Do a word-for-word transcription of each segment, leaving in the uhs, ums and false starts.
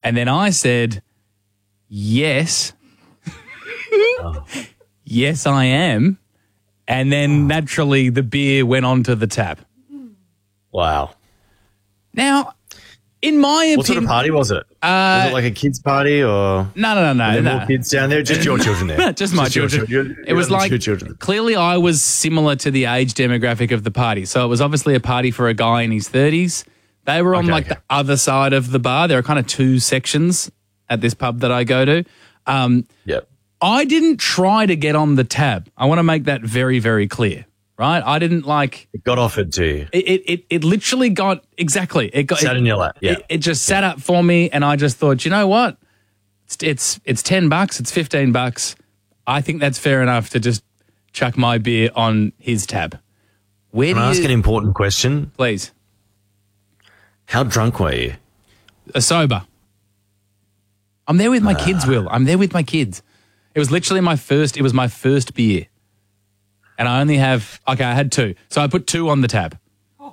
And then I said, yes. Oh. Yes, I am. And then naturally the beer went onto the tap. Wow. Now, in my opinion... What sort of party was it? Uh, was it like a kids' party or... No, no, no, no. Were there no. more kids down there? Just your children there? Just my your children. children. It was like, your children. clearly I was similar to the age demographic of the party. So it was obviously a party for a guy in his thirties. They were on Okay, like okay. the other side of the bar. There are kind of two sections at this pub that I go to. Um, Yep. I didn't try to get on the tab. I want to make that very, very clear, right? I didn't like... It got offered to you. It it, it, it literally got... Exactly. It got Sat it, in your lap, yeah. It, it just sat up for me and I just thought, you know what? It's, it's, it's ten bucks. It's fifteen bucks. I think that's fair enough to just chuck my beer on his tab. Where Can do I ask you... an important question? Please. How drunk were you? A sober. I'm there with my kids, Will. I'm there with my kids. It was literally my first, it was my first beer. And I only have, okay, I had two. So I put two on the tab. Oh.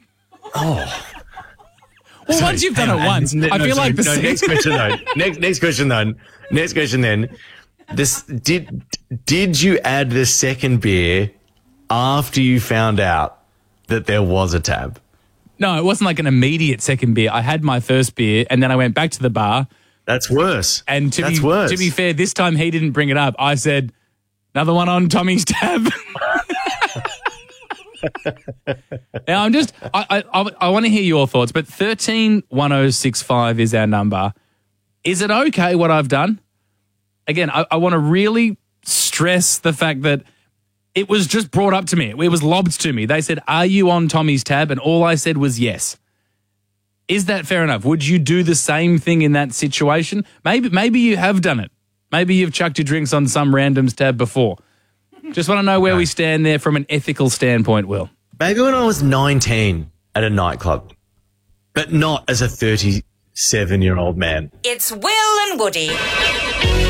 Well, Sorry, once you've done hang it on. once, No, I no, feel sorry, like the no, second- next question though. Next next question then. Next question then. This did did you add the second beer after you found out that there was a tab? No, it wasn't like an immediate second beer. I had my first beer and then I went back to the bar. That's worse. And to That's be worse. to be fair, this time he didn't bring it up. I said, another one on Tommy's tab. Now I'm just, I I, I want to hear your thoughts, but thirteen one oh six five is our number. Is it okay what I've done? Again, I, I want to really stress the fact that it was just brought up to me. It was lobbed to me. They said, are you on Tommy's tab? And all I said was yes. Is that fair enough? Would you do the same thing in that situation? Maybe maybe you have done it. Maybe you've chucked your drinks on some random's tab before. Just want to know where Okay. we stand there from an ethical standpoint, Will. Maybe when I was nineteen at a nightclub, but not as a thirty-seven-year-old man. It's Will and Woody.